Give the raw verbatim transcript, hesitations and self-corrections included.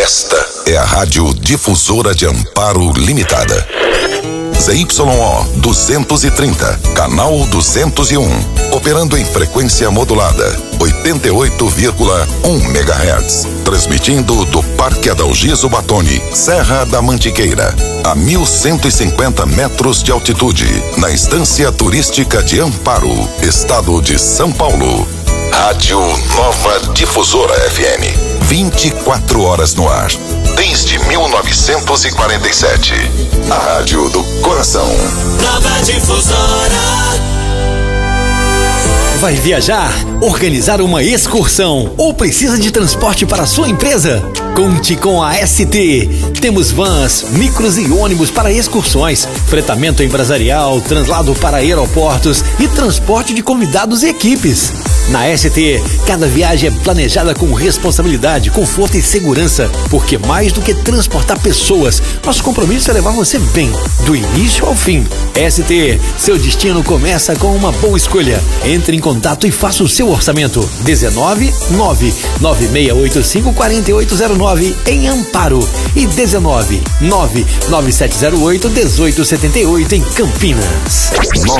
Esta é a Rádio Difusora de Amparo Limitada. Z Y O duzentos e trinta, canal duzentos e um, operando em frequência modulada, oitenta e oito vírgula um megahertz, transmitindo do Parque Adalgiso Batoni, Serra da Mantiqueira, a mil cento e cinquenta metros de altitude, na Estância Turística de Amparo, estado de São Paulo. Rádio Nova Difusora F M, vinte e quatro horas no ar, desde mil novecentos e quarenta e sete. A rádio do coração. Nova Difusora. Vai viajar? Organizar uma excursão? Ou precisa de transporte para a sua empresa? Conte com a S T. Temos vans, micros e ônibus para excursões, fretamento empresarial, translado para aeroportos e transporte de convidados e equipes. Na S T, cada viagem é planejada com responsabilidade, conforto e segurança, porque mais do que transportar pessoas, nosso compromisso é levar você bem, do início ao fim. S T, seu destino começa com uma boa escolha. Entre em contato e faça o seu orçamento. dezenove, nove nove seis oito cinco, quatro oito zero nove em Amparo e dezenove, nove nove sete zero oito, um oito sete oito em Campinas.